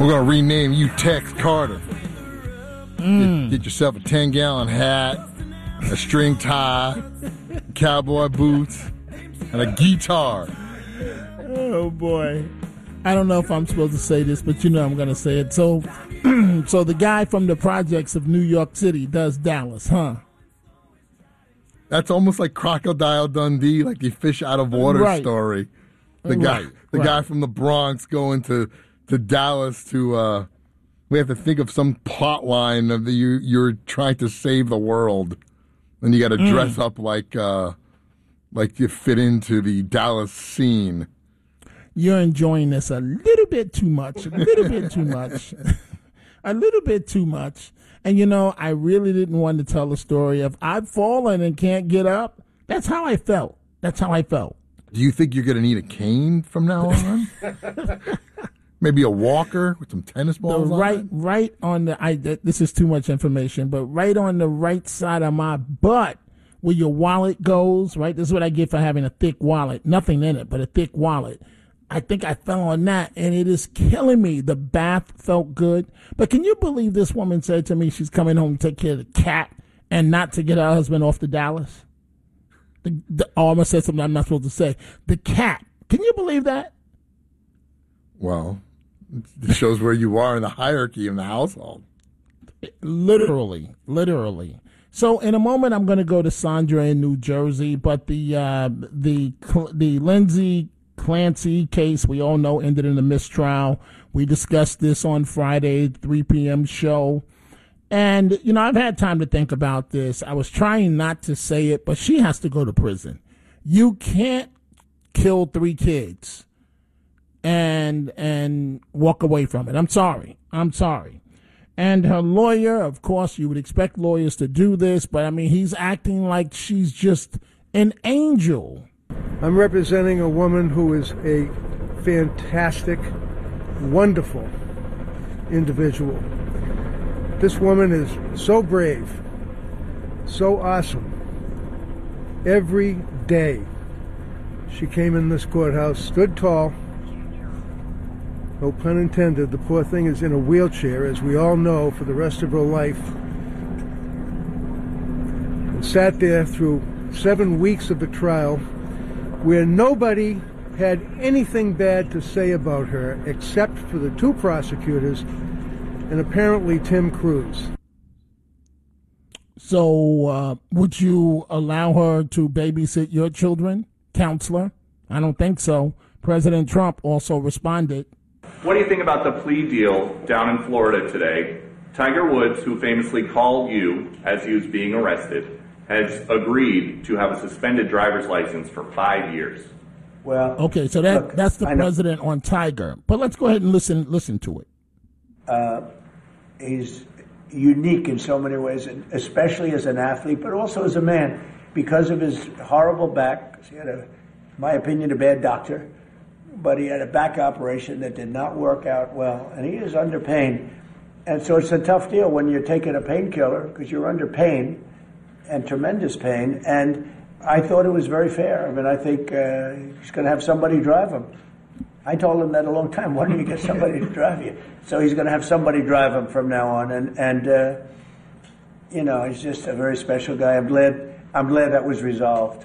We're going to rename you Tex Carter. Get yourself a 10-gallon hat, a string tie, cowboy boots, and a guitar. Oh, boy. I don't know if I'm supposed to say this, but you know I'm going to say it. So the guy from the projects of New York City does Dallas, huh? That's almost like Crocodile Dundee, like the fish out of water story. The guy from the Bronx going to Dallas to we have to think of some plot line of you're trying to save the world, and you got to dress up like you fit into the Dallas scene. You're enjoying this a little bit too much. A little bit too much. And you know, I really didn't want to tell the story of I've fallen and can't get up. That's how I felt. Do you think you're going to need a cane from now on? Maybe a walker with some tennis balls right on the this is too much information, but right on the right side of my butt where your wallet goes, right? This is what I get for having a thick wallet. Nothing in it, but a thick wallet. I think I fell on that, and it is killing me. The bath felt good. But can you believe this woman said to me she's coming home to take care of the cat and not to get her husband off to Dallas? I'm going to say something I'm not supposed to say. The cat. Can you believe that? Well, it shows where you are in the hierarchy in the household. Literally. So in a moment, I'm going to go to Sandra in New Jersey, but the Lindsay Clancy case, we all know, ended in a mistrial. We discussed this on Friday, 3 p.m. show. And, you know, I've had time to think about this. I was trying not to say it, but she has to go to prison. You can't kill 3 kids and walk away from it. I'm sorry. And her lawyer, of course, you would expect lawyers to do this, but I mean, he's acting like she's just an angel. I'm representing a woman who is a fantastic, wonderful individual. This woman is so brave, so awesome. Every day she came in this courthouse, stood tall, no pun intended. The poor thing is in a wheelchair, as we all know, for the rest of her life, and sat there through 7 weeks of the trial where nobody had anything bad to say about her except for the 2 prosecutors and apparently Tim Cruz. So would you allow her to babysit your children, counselor? I don't think so. President Trump also responded. What do you think about the plea deal down in Florida today? Tiger Woods, who famously called you as he was being arrested, has agreed to have a suspended driver's license for 5 years. Well, okay, so that's the president on Tiger. But let's go ahead and listen to it. He's unique in so many ways, especially as an athlete, but also as a man, because of his horrible back. He had, in my opinion, a bad doctor, but he had a back operation that did not work out well, and he is under pain. And so it's a tough deal when you're taking a painkiller because you're under pain and tremendous pain. And I thought it was very fair. I mean, I think he's going to have somebody drive him. I told him that a long time. Why don't you get somebody to drive you? So he's going to have somebody drive him from now on. And you know, he's just a very special guy. I'm glad that was resolved.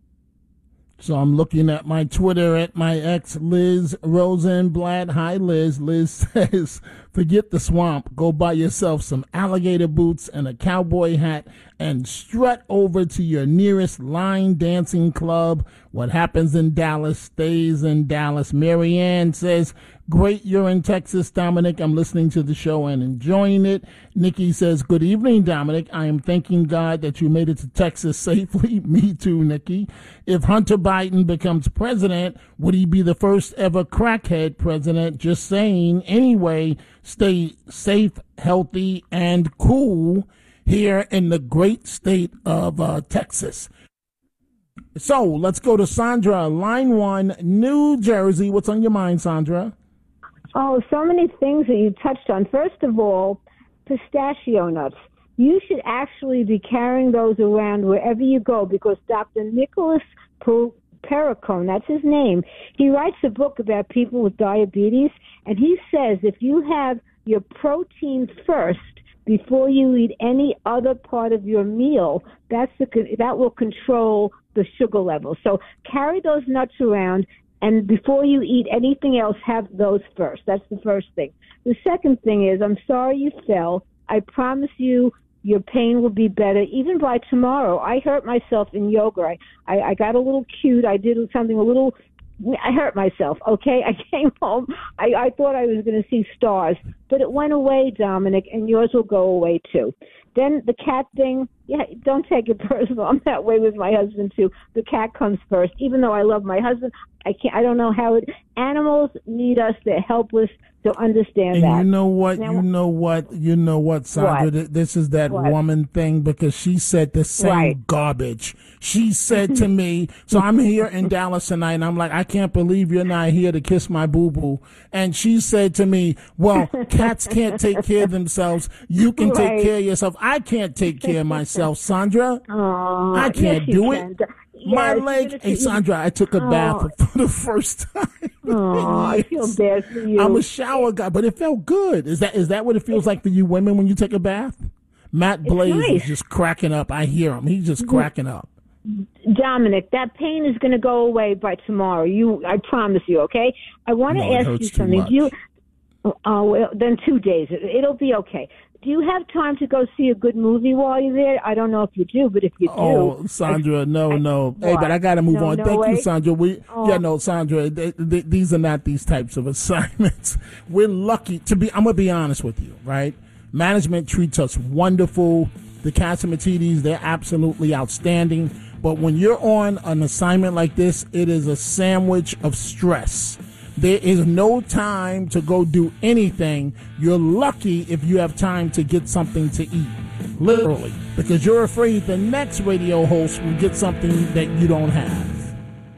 So I'm looking at my Twitter at my ex, Liz Rosenblatt. Hi, Liz. Liz says, forget the swamp. Go buy yourself some alligator boots and a cowboy hat and strut over to your nearest line dancing club. What happens in Dallas stays in Dallas. Marianne says, great, you're in Texas, Dominic. I'm listening to the show and enjoying it. Nikki says, good evening, Dominic. I am thanking God that you made it to Texas safely. Me too, Nikki. If Hunter Biden becomes president, would he be the first ever crackhead president? Just saying. Anyway, stay safe, healthy, and cool here in the great state of Texas. So let's go to Sandra, line 1, New Jersey. What's on your mind, Sandra? Oh, so many things that you touched on. First of all, pistachio nuts. You should actually be carrying those around wherever you go because Dr. Nicholas Perricone, that's his name. He writes a book about people with diabetes, and he says if you have your protein first before you eat any other part of your meal, that will control the sugar level. So carry those nuts around, and before you eat anything else, have those first. That's the first thing. The second thing is, I'm sorry you fell. I promise you your pain will be better even by tomorrow. I hurt myself in yoga. I got a little cute. I did something a little... I hurt myself, okay? I came home. I thought I was going to see stars, but it went away, Dominic, and yours will go away too. Then the cat thing, yeah, don't take it personal. I'm that way with my husband too. The cat comes first. Even though I love my husband, I don't know how animals need us. They're helpless. So understand and that. You know what? Now, you know what, Sandra? What? This is that woman thing, because she said the same garbage. She said to me, so I'm here in Dallas tonight, and I'm like, I can't believe you're not here to kiss my boo-boo. And she said to me, well, cats can't take care of themselves. You can take care of yourself. I can't take care of myself, Sandra. I can't do it. My leg. Hey, Sandra, I took a bath for the first time. I feel bad for you. I'm a shower guy, but it felt good. Is that what it feels like for you women when you take a bath? Matt Blaze is just cracking up. I hear him. He's just cracking up. Dominic, that pain is going to go away by tomorrow. I promise you, okay? I want to ask you something. Well, then 2 days. It'll be okay. Do you have time to go see a good movie while you're there? I don't know if you do, but if you do... Oh, Sandra, no. Hey, but I got to move on. Thank you, Sandra. Sandra, these are not these types of assignments. We're lucky to be... I'm going to be honest with you, right? Management treats us wonderful. The Catsimatidis, they're absolutely outstanding. But when you're on an assignment like this, it is a sandwich of stress. There is no time to go do anything. You're lucky if you have time to get something to eat. Literally. Because you're afraid the next radio host will get something that you don't have.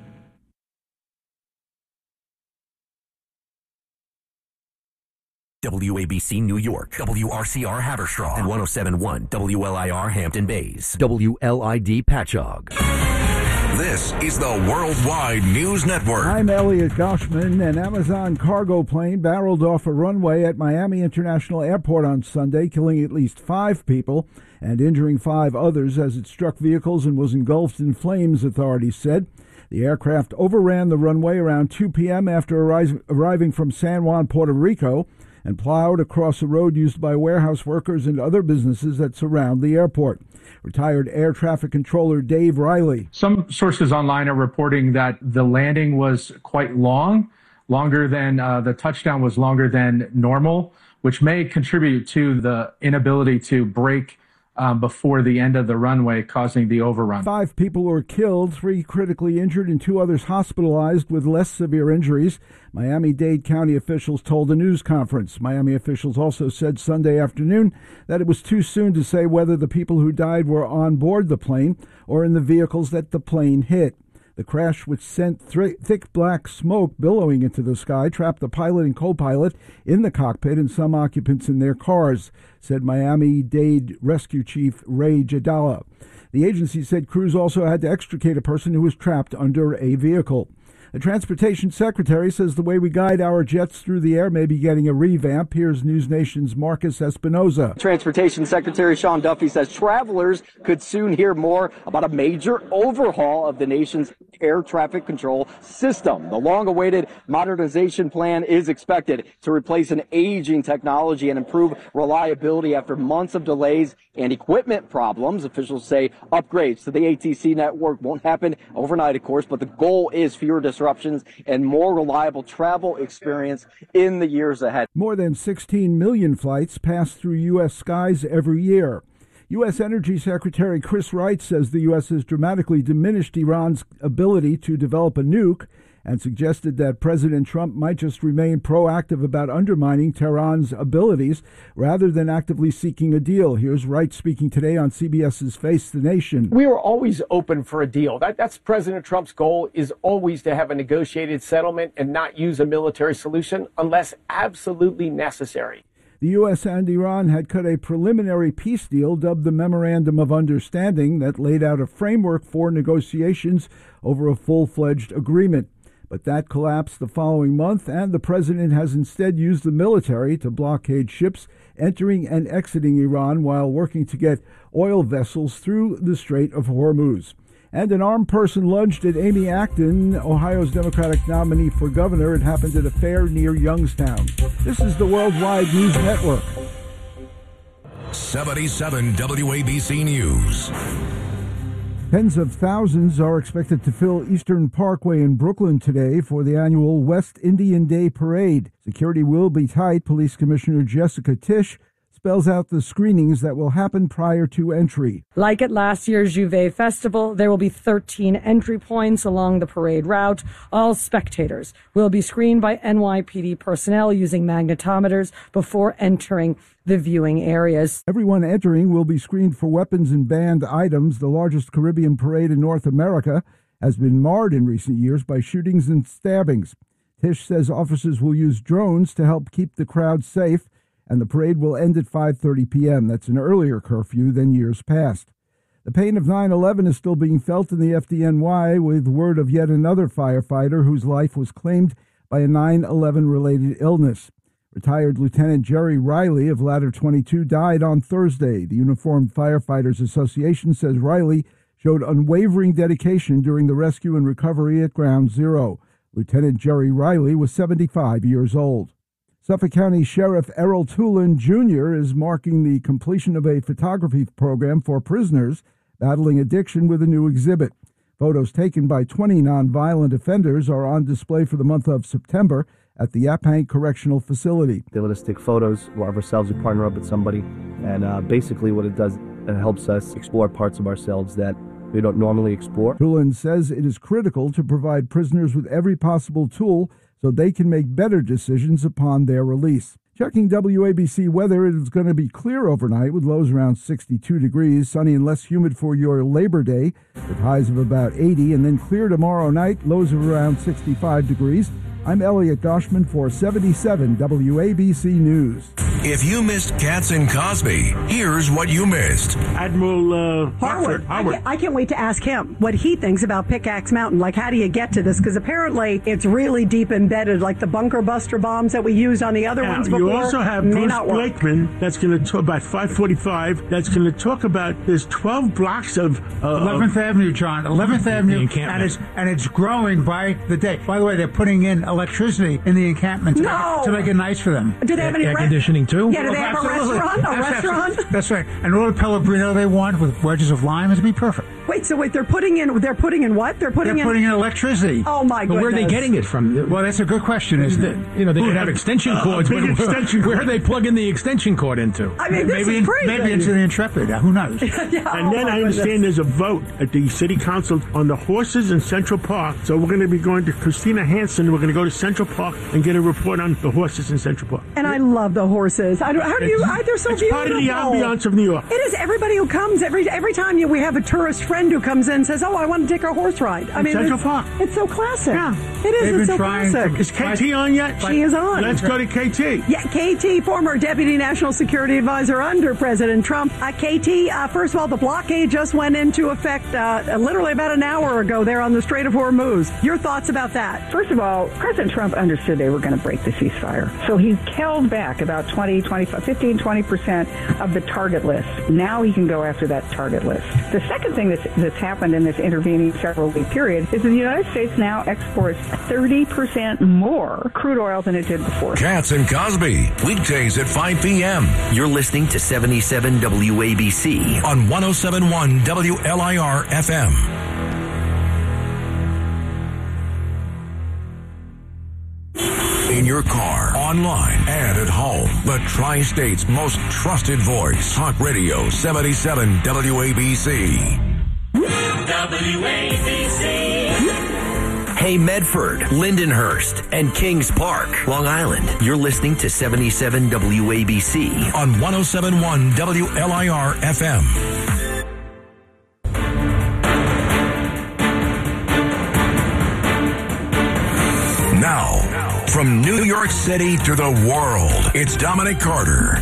WABC New York, WRCR Haverstraw, and 107.1 WLIR Hampton Bays, WLID Patchogue. This is the Worldwide News Network. I'm Elliot Gaushman. An Amazon cargo plane barreled off a runway at Miami International Airport on Sunday, killing at least 5 people and injuring 5 others as it struck vehicles and was engulfed in flames, authorities said. The aircraft overran the runway around 2 p.m. after arriving from San Juan, Puerto Rico, and plowed across a road used by warehouse workers and other businesses that surround the airport. Retired air traffic controller Dave Riley. Some sources online are reporting that the landing was quite longer than the touchdown was longer than normal, which may contribute to the inability to brake before the end of the runway, causing the overrun. 5 people were killed, 3 critically injured, and 2 others hospitalized with less severe injuries, Miami-Dade County officials told a news conference. Miami officials also said Sunday afternoon that it was too soon to say whether the people who died were on board the plane or in the vehicles that the plane hit. The crash, which sent thick black smoke billowing into the sky, trapped the pilot and co-pilot in the cockpit and some occupants in their cars, said Miami-Dade Rescue Chief Ray Jadala. The agency said crews also had to extricate a person who was trapped under a vehicle. The Transportation Secretary says the way we guide our jets through the air may be getting a revamp. Here's News Nation's Marcus Espinoza. Transportation Secretary Sean Duffy says travelers could soon hear more about a major overhaul of the nation's air traffic control system. The long-awaited modernization plan is expected to replace an aging technology and improve reliability after months of delays and equipment problems. Officials say upgrades to the ATC network won't happen overnight, of course, but the goal is fewer disruptions and more reliable travel experience in the years ahead. More than 16 million flights pass through U.S. skies every year. U.S. Energy Secretary Chris Wright says the U.S. has dramatically diminished Iran's ability to develop a nuke and suggested that President Trump might just remain proactive about undermining Tehran's abilities rather than actively seeking a deal. Here's Wright speaking today on CBS's Face the Nation. We were always open for a deal. That's President Trump's goal, is always to have a negotiated settlement and not use a military solution unless absolutely necessary. The U.S. and Iran had cut a preliminary peace deal dubbed the Memorandum of Understanding that laid out a framework for negotiations over a full-fledged agreement. But that collapsed the following month, and the president has instead used the military to blockade ships entering and exiting Iran while working to get oil vessels through the Strait of Hormuz. And an armed person lunged at Amy Acton, Ohio's Democratic nominee for governor. It happened at a fair near Youngstown. This is the Worldwide News Network. 77 WABC News. Tens of thousands are expected to fill Eastern Parkway in Brooklyn today for the annual West Indian Day Parade. Security will be tight. Police Commissioner Jessica Tisch spells out the screenings that will happen prior to entry. Like at last year's Juve Festival, there will be 13 entry points along the parade route. All spectators will be screened by NYPD personnel using magnetometers before entering the viewing areas. Everyone entering will be screened for weapons and banned items. The largest Caribbean parade in North America has been marred in recent years by shootings and stabbings. Tisch says officers will use drones to help keep the crowd safe, and the parade will end at 5:30 p.m. That's an earlier curfew than years past. The pain of 9/11 is still being felt in the FDNY, with word of yet another firefighter whose life was claimed by a 9/11-related illness. Retired Lieutenant Jerry Riley of Ladder 22 died on Thursday. The Uniformed Firefighters Association says Riley showed unwavering dedication during the rescue and recovery at Ground Zero. Lieutenant Jerry Riley was 75 years old. Suffolk County Sheriff Errol Tulin Jr. is marking the completion of a photography program for prisoners battling addiction with a new exhibit. Photos taken by 20 nonviolent offenders are on display for the month of September at the Yaphank Correctional Facility. They let us take photos of ourselves. We partner up with somebody, and basically what it does, it helps us explore parts of ourselves that we don't normally explore. Tulin says it is critical to provide prisoners with every possible tool so they can make better decisions upon their release. Checking WABC weather, it is going to be clear overnight with lows around 62 degrees, sunny and less humid for your Labor Day with highs of about 80, and then clear tomorrow night, lows of around 65 degrees. I'm Elliot Doshman for 77 WABC News. If you missed Katz and Cosby, here's what you missed. Admiral Harwood. I can't wait to ask him what he thinks about Pickaxe Mountain. Like, how do you get to this? Because apparently it's really deep embedded, like the bunker buster bombs that we used on the other ones before. You also have Bruce Blakeman, that's going to talk about 545, that's going to talk about there's 12 blocks of 11th Avenue, John. 11th Avenue, and it's growing by the day. By the way, they're putting in electricity in the encampment to make it nice for them. Do they have any air conditioning too? Yeah, do they have a restaurant? That's right. And all the Pellegrino they want with wedges of lime is to be perfect. Wait, they're putting in what? They're putting in electricity. Oh my goodness. But where are they getting it from? Well, that's a good question, isn't it? You know, they could have extension cords. Where are they plugging the extension cord into? I mean, this is crazy. Maybe into the Intrepid. Who knows? I understand there's a vote at the city council on the horses in Central Park. So we're going to be going to Christina Hansen. We're going to go to Central Park and get a report on the horses in Central Park. And I love the horses. They're so beautiful. It's part of the ambiance of New York. It is. Everybody who comes, every time we have a tourist friend who comes in and says, "Oh, I want to take a horse ride." I mean, Central Park. It's so classic. Yeah, it is. It's so classic. Is KT on yet? She is on. Let's go to KT. Yeah, KT, former Deputy National Security Advisor under President Trump. KT, first of all, the blockade just went into effect literally about an hour ago there on the Strait of Hormuz. Your thoughts about that? First of all, President Trump understood they were going to break the ceasefire. So he held back about 15-20% of the target list. Now he can go after that target list. The second thing that's happened in this intervening several-week period is that the United States now exports 30% more crude oil than it did before. Katz and Cosby, weekdays at 5 p.m. You're listening to 77 WABC on 107.1 WLIR FM. In your car, online, and at home. The Tri-State's most trusted voice. Talk Radio 77 WABC. WABC. Hey Medford, Lindenhurst, and Kings Park, Long Island. You're listening to 77 WABC on 107.1 WLIR FM. Now, from From New York City to the world, it's Dominic Carter.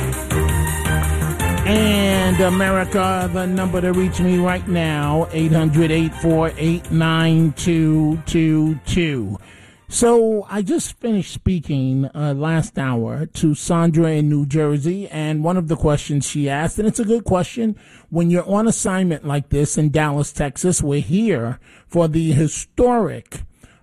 And America, the number to reach me right now, 800-848-9222. So I just finished speaking last hour to Sandra in New Jersey, and one of the questions she asked, and it's a good question, when you're on assignment like this in Dallas, Texas, we're here for the historic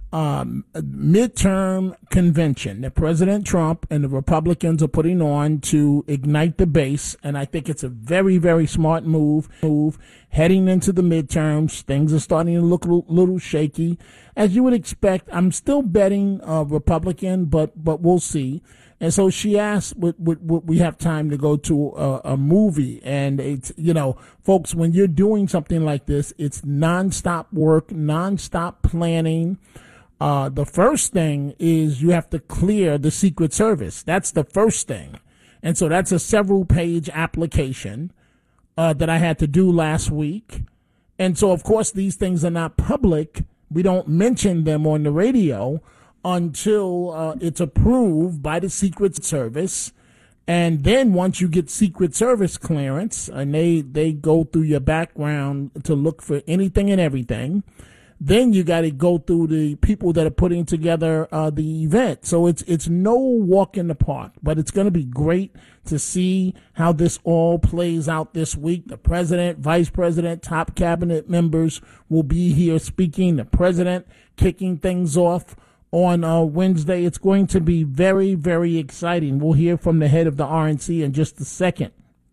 midterm convention that President Trump and the Republicans are putting on to ignite the base, and I think it's a very, very smart move. Heading into the midterms, things are starting to look a little shaky. As you would expect, I'm still betting Republican, but we'll see. And so she asked, would we have time to go to a movie? And it's, folks, when you're doing something like this, it's nonstop work, nonstop planning. The first thing is you have to clear the Secret Service. That's the first thing. And so that's a several-page application that I had to do last week. And so, of course, these things are not public. We don't mention them on the radio until it's approved by the Secret Service. And then once you get Secret Service clearance, and they go through your background to look for anything and everything, then you got to go through the people that are putting together the event. So it's no walk in the park, but it's going to be great to see how this all plays out this week. The president, vice president, top cabinet members will be here speaking. The president kicking things off on Wednesday. It's going to be very, very exciting. We'll hear from the head of the RNC in just a second.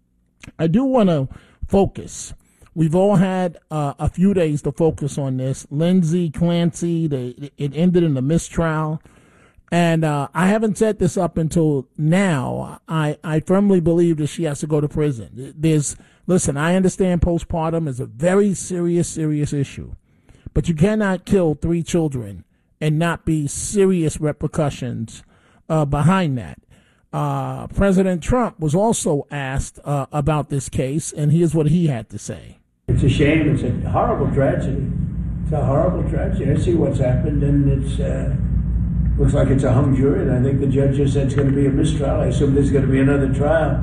I do want to focus. We've all had a few days to focus on this. Lindsay Clancy, it ended in a mistrial. And I haven't set this up until now. I firmly believe that she has to go to prison. Listen, I understand postpartum is a very serious issue. But you cannot kill 3 children and not be serious repercussions behind that. President Trump was also asked about this case, and here's what he had to say. It's a shame. It's a horrible tragedy. It's a horrible tragedy. I see what's happened, and it's looks like it's a hung jury, and I think the judge just said it's going to be a mistrial. I assume there's going to be another trial.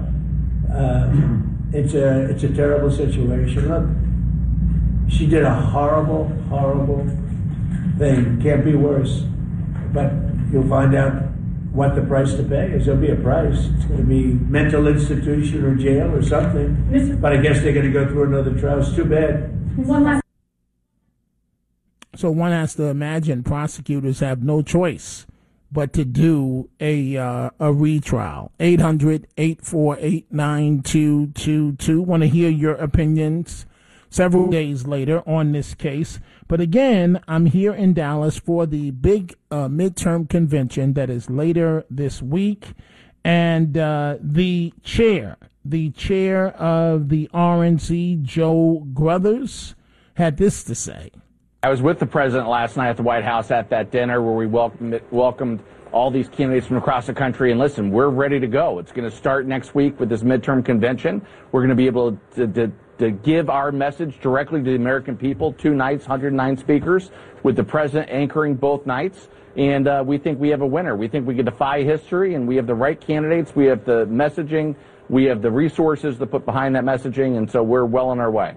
It's a terrible situation. Look, she did a horrible thing. Can't be worse. But you'll find out what the price to pay is. There'll be a price. It's going to be mental institution or jail or something. But I guess they're going to go through another trial. It's too bad. So one has to imagine prosecutors have no choice but to do a retrial. 800-848-9222. Want to hear your opinions several days later on this case. But again, I'm here in Dallas for the big midterm convention that is later this week. And the chair of the RNC, Joe Gruthers, had this to say. I was with the president last night at the White House at that dinner where we welcomed all these candidates from across the country. And listen, we're ready to go. It's going to start next week with this midterm convention. We're going to be able to give our message directly to the American people. 2 nights, 109 speakers, with the president anchoring both nights. And we think we have a winner. We think we can defy history, and we have the right candidates. We have the messaging. We have the resources to put behind that messaging. And so we're well on our way.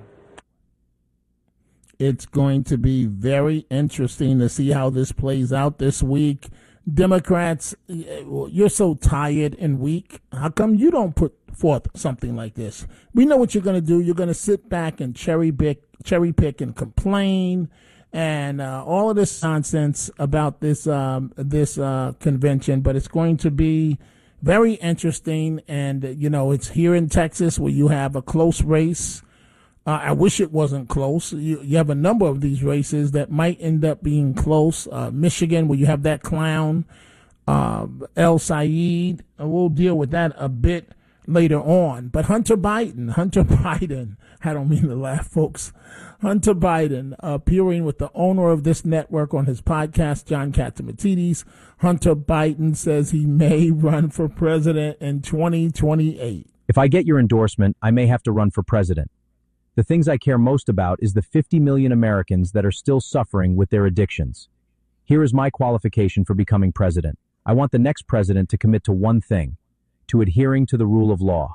It's going to be very interesting to see how this plays out this week. Democrats, you're so tired and weak. How come you don't put forth something like this? We know what you're going to do. You're going to sit back and cherry pick and complain and all of this nonsense about this convention. But it's going to be very interesting. And, it's here in Texas where you have a close race. I wish it wasn't close. You have a number of these races that might end up being close. Michigan, where you have that clown, El Sayed. We'll deal with that a bit later on. But Hunter Biden, I don't mean to laugh, folks. Hunter Biden, appearing with the owner of this network on his podcast, John Catsimatidis. Hunter Biden says he may run for president in 2028. If I get your endorsement, I may have to run for president. The things I care most about is the 50 million Americans that are still suffering with their addictions. Here is my qualification for becoming president. I want the next president to commit to one thing, to adhering to the rule of law.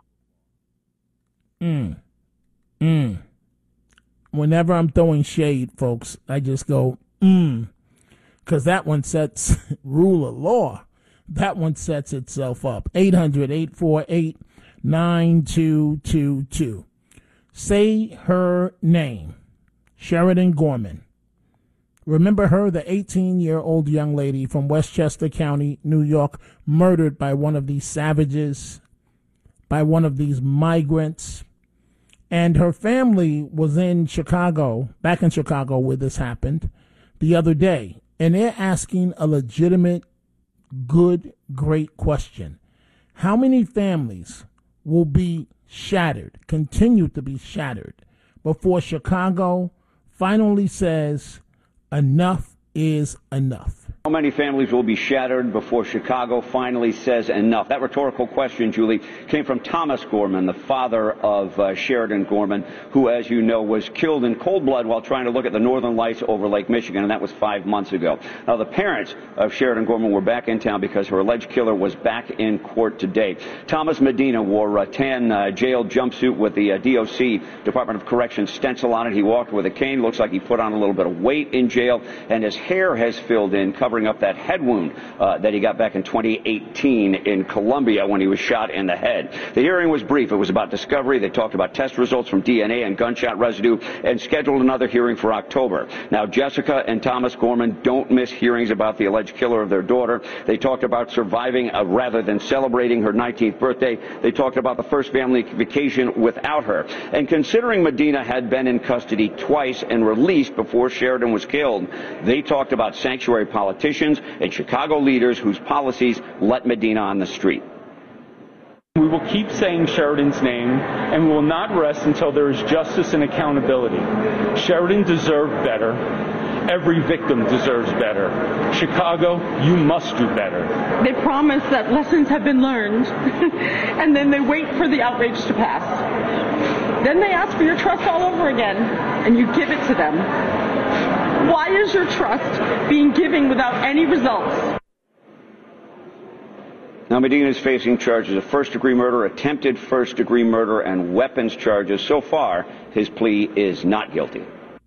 Whenever I'm throwing shade, folks, I just go, because that one sets rule of law. That one sets itself up. 800-848-9222. Say her name. Sheridan Gorman. Remember her, the 18-year-old young lady from Westchester County, New York, murdered by one of these savages, by one of these migrants. And her family was in Chicago, back in Chicago where this happened, the other day. And they're asking a legitimate, good, great question. How many families will be shattered, continue to be shattered, before Chicago finally says enough is enough? How many families will be shattered before Chicago finally says enough? That rhetorical question, Julie, came from Thomas Gorman, the father of Sheridan Gorman, who, as you know, was killed in cold blood while trying to look at the northern lights over Lake Michigan, and that was 5 months ago. Now, the parents of Sheridan Gorman were back in town because her alleged killer was back in court today. Thomas Medina wore a tan jail jumpsuit with the DOC, Department of Corrections, stencil on it. He walked with a cane. Looks like he put on a little bit of weight in jail, and his hair has filled in, covering up that head wound that he got back in 2018 in Columbia when he was shot in the head. The hearing was brief. It was about discovery. They talked about test results from DNA and gunshot residue and scheduled another hearing for October. Now, Jessica and Thomas Gorman don't miss hearings about the alleged killer of their daughter. They talked about surviving rather than celebrating her 19th birthday. They talked about the first family vacation without her. And considering Medina had been in custody twice and released before Sheridan was killed, they talked about sanctuary politicians and Chicago leaders whose policies let Medina on the street. We will keep saying Sheridan's name, and we will not rest until there is justice and accountability. Sheridan deserved better. Every victim deserves better. Chicago, you must do better. They promise that lessons have been learned, and then they wait for the outrage to pass. Then they ask for your trust all over again, and you give it to them. Why is your trust being given without any results? Now, Medina is facing charges of first-degree murder, attempted first-degree murder, and weapons charges. So far, his plea is not guilty.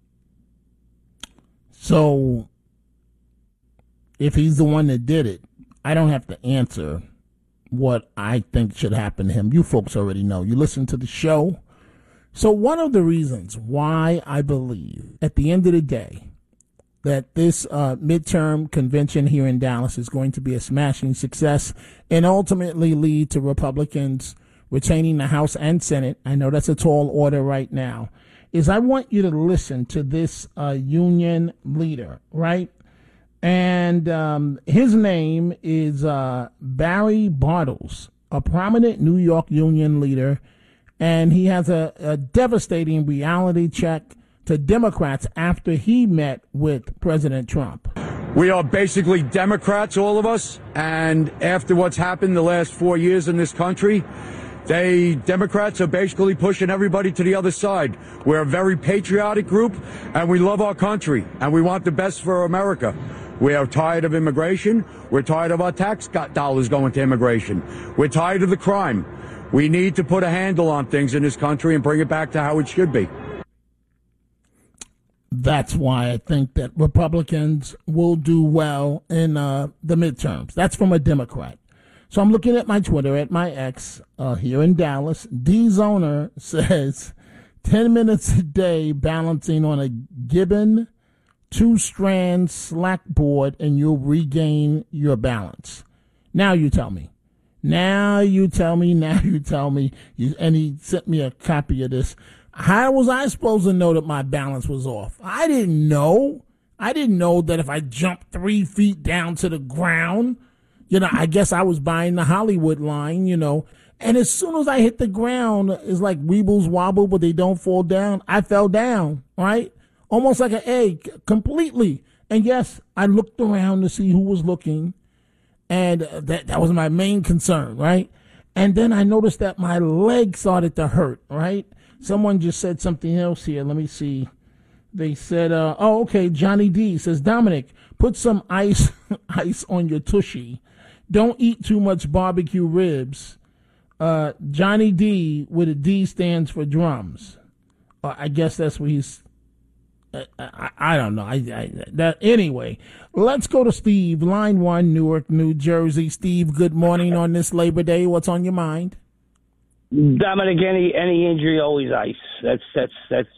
So, if he's the one that did it, I don't have to answer what I think should happen to him. You folks already know. You listen to the show. So one of the reasons why I believe, at the end of the day, that this midterm convention here in Dallas is going to be a smashing success and ultimately lead to Republicans retaining the House and Senate. I know that's a tall order right now. Is I want you to listen to this union leader, right? And his name is Barry Bartels, a prominent New York union leader, and he has a devastating reality check to Democrats after he met with President Trump. We are basically Democrats, all of us, and after what's happened the last 4 years in this country, Democrats are basically pushing everybody to the other side. We're a very patriotic group, and we love our country, and we want the best for America. We are tired of immigration. We're tired of our tax dollars going to immigration. We're tired of the crime. We need to put a handle on things in this country and bring it back to how it should be. That's why I think that Republicans will do well in the midterms. That's from a Democrat. So I'm looking at my Twitter, at my ex here in Dallas. D-Zoner says 10 minutes a day balancing on a Gibbon 2-strand slack board and you'll regain your balance. Now you tell me. And he sent me a copy of this. How was I supposed to know that my balance was off? I didn't know. I didn't know that if I jumped 3 feet down to the ground, I guess I was buying the Hollywood line, And as soon as I hit the ground, it's like weebles wobble, but they don't fall down. I fell down, right? Almost like an egg, completely. And yes, I looked around to see who was looking. And that was my main concern, right? And then I noticed that my leg started to hurt, right? Someone just said something else here. Let me see. They said, okay, Johnny D says, Dominic, put some ice on your tushy. Don't eat too much barbecue ribs. Johnny D with a D stands for drums. I guess that's what he's. I don't know. Anyway, let's go to Steve, line 1, Newark, New Jersey. Steve, good morning on this Labor Day. What's on your mind? Dominic, any injury, always ice. That's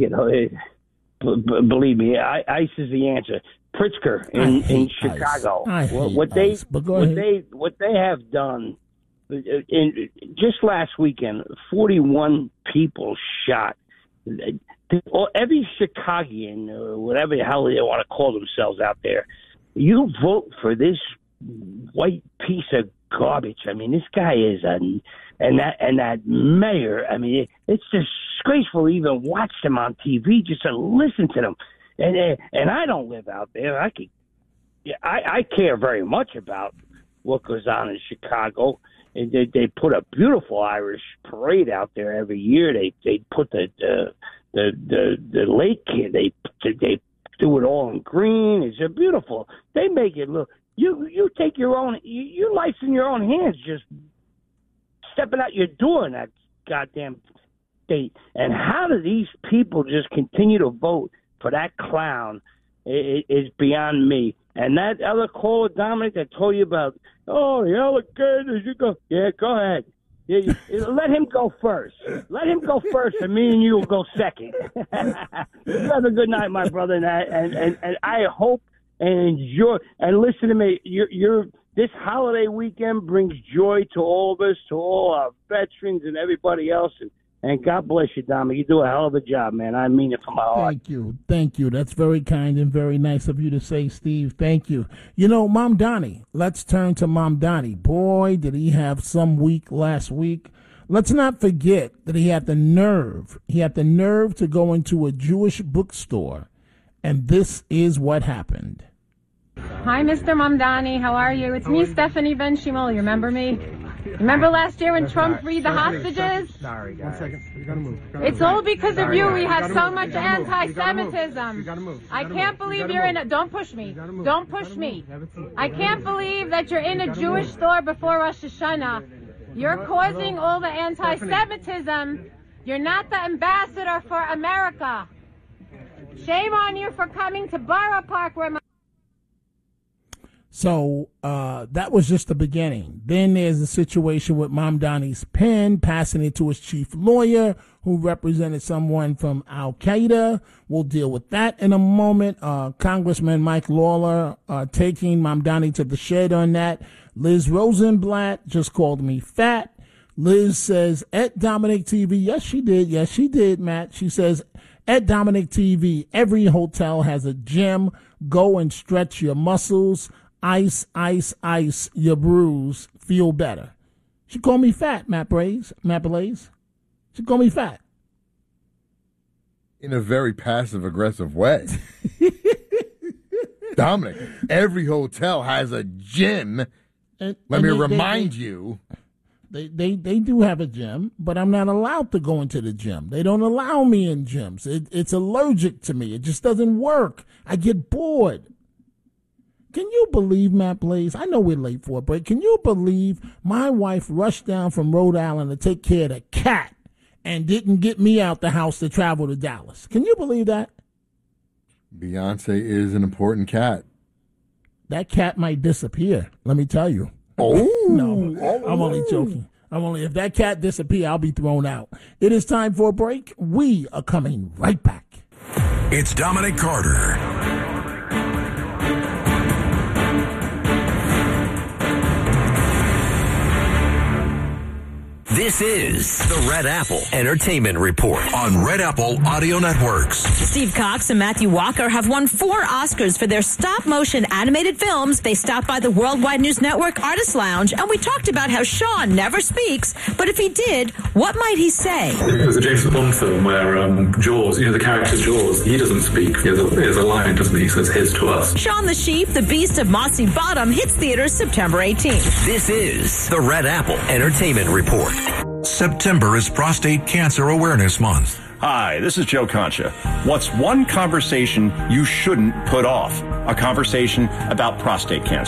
believe me, ice is the answer. Pritzker in Chicago. What they have done just last weekend, 41 people shot. Every Chicagoan, or whatever the hell they want to call themselves out there, you vote for this white piece of garbage. I mean, this guy is and that mayor. I mean, it's disgraceful to even watch them on TV, just to listen to them. And I don't live out there. I care very much about what goes on in Chicago. And they put a beautiful Irish parade out there every year. They put the lake here. They do it all in green. It's beautiful. They make it look. You take your life in your own hands. Just stepping out your door in that goddamn state. And how do these people just continue to vote for that clown? It is beyond me. And that other caller, Dominic, that told you about, the alligators, you go, yeah, go ahead. Yeah, let him go first. Let him go first, and me and you will go second. You have a good night, my brother, and I hope and enjoy. And listen to me, this holiday weekend brings joy to all of us, to all our veterans and everybody else. And God bless you, Dominic. You do a hell of a job, man. I mean it from my heart. Thank you. That's very kind and very nice of you to say, Steve. Thank you. You know, Mom Donnie, let's turn to Mom Donnie. Boy, did he have some week last week. Let's not forget that he had the nerve. He had the nerve to go into a Jewish bookstore, and this is what happened. Hi, Mr. Mamdani. How are you? It's me, Stephanie Ben Shimol. You remember me? Remember last year when Trump freed the hostages? Sorry, guys. 1 second. We gotta move. It's all because of you. We have so much anti-Semitism. I can't believe you're in a... Don't push me. Don't push me. I can't believe that you're in a Jewish store before Rosh Hashanah. You're causing all the anti-Semitism. You're not the ambassador for America. Shame on you for coming to Borough Park where my... So that was just the beginning. Then there's a situation with Mom Donnie's pen, passing it to his chief lawyer, who represented someone from Al-Qaeda. We'll deal with that in a moment. Congressman Mike Lawler taking Mom Donnie to the shed on that. Liz Rosenblatt just called me fat. Liz says, at Dominic TV, yes, she did. Yes, she did, Matt. She says, at Dominic TV, every hotel has a gym. Go and stretch your muscles. Ice, ice, ice, your bruise, feel better. She called me fat, Matt Blaze. She called me fat. In a very passive-aggressive way. Dominic, every hotel has a gym. Let me remind you. They do have a gym, but I'm not allowed to go into the gym. They don't allow me in gyms. It's allergic to me. It just doesn't work. I get bored. Can you believe, Matt Blaze? I know we're late for a break. Can you believe my wife rushed down from Rhode Island to take care of the cat and didn't get me out the house to travel to Dallas? Can you believe that? Beyonce is an important cat. That cat might disappear, let me tell you. Oh. No, I'm only joking. If that cat disappears, I'll be thrown out. It is time for a break. We are coming right back. It's Dominic Carter. This is the Red Apple Entertainment Report on Red Apple Audio Networks. Steve Cox and Matthew Walker have won 4 Oscars for their stop-motion animated films. They stopped by the Worldwide News Network Artist Lounge, and we talked about how Sean never speaks, but if he did, what might he say? There's a James Bond film where Jaws, the character's Jaws, he doesn't speak. He has a line, doesn't he? He says his to us. Shaun the Sheep, the Beast of Mossy Bottom, hits theaters September 18th. This is the Red Apple Entertainment Report. September is Prostate Cancer Awareness Month. Hi, this is Joe Concha. What's one conversation you shouldn't put off? A conversation about prostate cancer.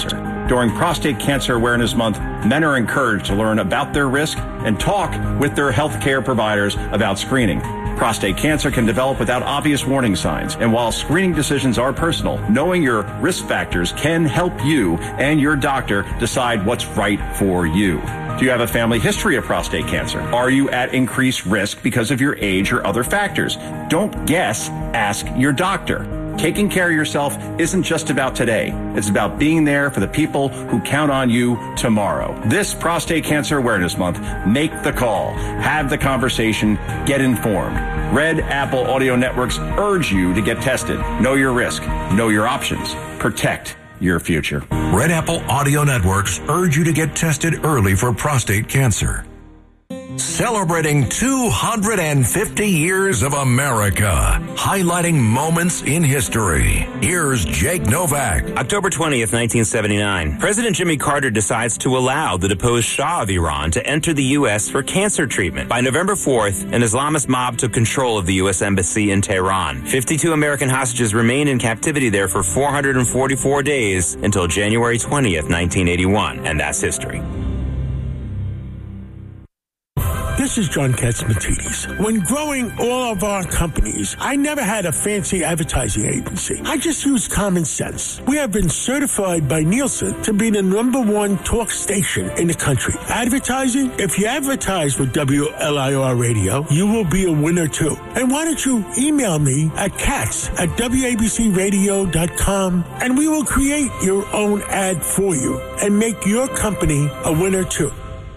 During Prostate Cancer Awareness Month, men are encouraged to learn about their risk and talk with their healthcare providers about screening. Prostate cancer can develop without obvious warning signs, and while screening decisions are personal, knowing your risk factors can help you and your doctor decide what's right for you. Do you have a family history of prostate cancer? Are you at increased risk because of your age or other factors? Don't guess, ask your doctor. Taking care of yourself isn't just about today. It's about being there for the people who count on you tomorrow. This Prostate Cancer Awareness Month, make the call, have the conversation, get informed. Red Apple Audio Networks urge you to get tested. Know your risk, know your options, protect your future. Red Apple Audio Networks urge you to get tested early for prostate cancer. Celebrating 250 years of America, highlighting moments in history. Here's Jake Novak. October 20th, 1979. President Jimmy Carter decides to allow the deposed Shah of Iran to enter the U.S. for cancer treatment. By November 4th, an Islamist mob took control of the U.S. Embassy in Tehran. 52 American hostages remained in captivity there for 444 days until January 20th, 1981. And that's history. This is John Katzmatidis. When growing all of our companies, I never had a fancy advertising agency. I just used common sense. We have been certified by Nielsen to be the @1 talk station in the country. Advertising? If you advertise with WLIR Radio, you will be a winner too. And why don't you email me at cats@WABCradio.com and we will create your own ad for you and make your company a winner too.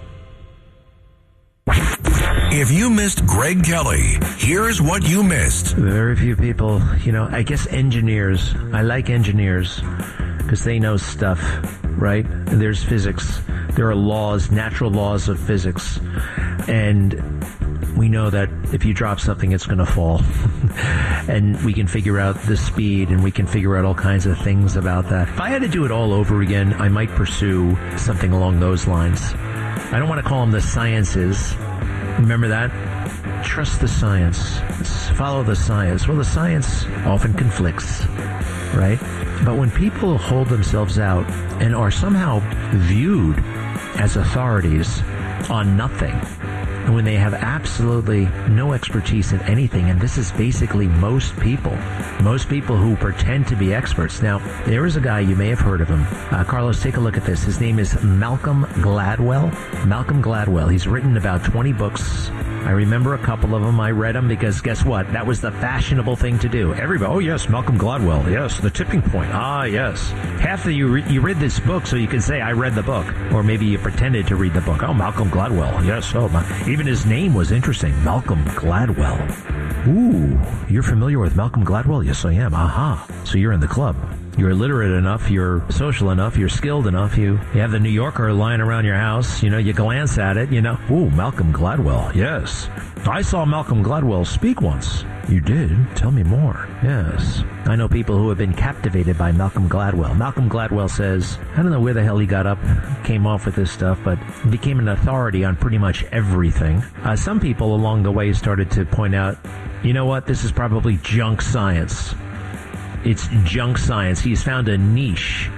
If you missed Greg Kelly, here's what you missed. Very few people, I guess engineers. I like engineers because they know stuff, right? There's physics. There are laws, natural laws of physics. And we know that if you drop something, it's going to fall. And we can figure out the speed and we can figure out all kinds of things about that. If I had to do it all over again, I might pursue something along those lines. I don't want to call them the sciences. Remember that? Trust the science. Follow the science. Well, the science often conflicts, right? But when people hold themselves out and are somehow viewed as authorities on nothing, and when they have absolutely no expertise in anything, and this is basically most people who pretend to be experts. Now, there is a guy, you may have heard of him. Carlos, take a look at this. His name is Malcolm Gladwell. Malcolm Gladwell. He's written about 20 books. I remember a couple of them. I read them because guess what? That was the fashionable thing to do. Everybody, oh yes, Malcolm Gladwell. Yes, The Tipping Point. Ah, yes. Half of you read this book so you can say, I read the book. Or maybe you pretended to read the book. Oh, Malcolm Gladwell. Yes, even his name was interesting. Malcolm Gladwell. Ooh, you're familiar with Malcolm Gladwell? Yes, I am. Aha. So you're in the club. You're literate enough, you're social enough, you're skilled enough, you have the New Yorker lying around your house, you glance at it, ooh, Malcolm Gladwell, yes. I saw Malcolm Gladwell speak once. You did? Tell me more. Yes. I know people who have been captivated by Malcolm Gladwell. Malcolm Gladwell says, I don't know where the hell he got up, came off with this stuff, but became an authority on pretty much everything. Some people along the way started to point out, you know what, this is probably junk science. It's junk science. He's found a niche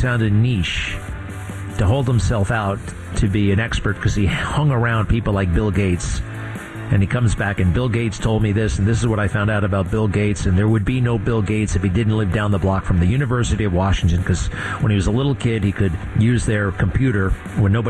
to hold himself out to be an expert because he hung around people like Bill Gates. And he comes back and Bill Gates told me this, and this is what I found out about Bill Gates, and there would be no Bill Gates if he didn't live down the block from the University of Washington, because when he was a little kid, he could use their computer when nobody